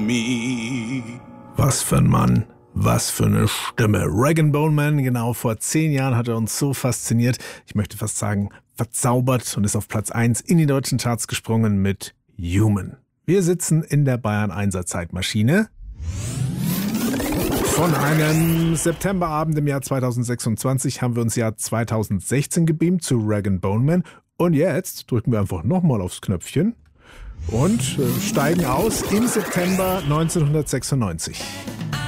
me. Was für ein Mann, was für eine Stimme. Rag & Bone Man, genau vor 10 Jahren hat er uns so fasziniert, ich möchte fast sagen verzaubert, und ist auf Platz 1 in die deutschen Charts gesprungen mit Human. Wir sitzen in der Bayern 1er Zeitmaschine. Von einem Septemberabend im Jahr 2026 haben wir uns Jahr 2016 gebeamt zu Rag & Bone Man. Und jetzt drücken wir einfach nochmal aufs Knöpfchen und steigen aus im September 1996.